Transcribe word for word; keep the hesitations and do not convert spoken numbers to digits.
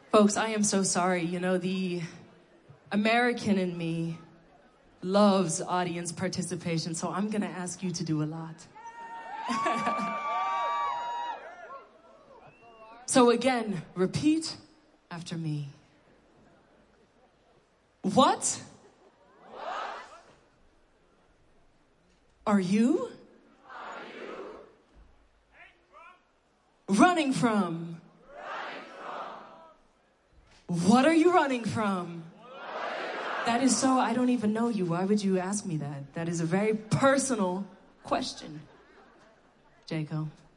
Folks, I am so sorry. You know, the American in me loves audience participation, so I'm going to ask you to do a lot. So again, repeat after me. What? What? Are you? Are you? Running from? Running from. What are you running from? That is so, I don't even know you. Why would you ask me that? That is a very personal question. Jaco.